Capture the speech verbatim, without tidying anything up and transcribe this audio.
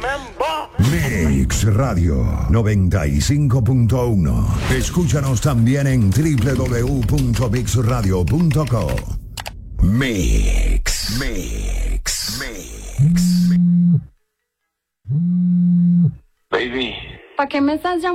Mix Radio noventa y cinco punto uno. Escúchanos también en doble u doble u doble u punto mix radio punto com. Mix, Mix, Mix. Baby. ¿Para qué me estás llamando?